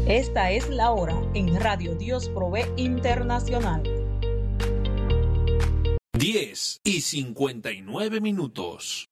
Esta es la hora en Radio Dios Provee Internacional. 10:59.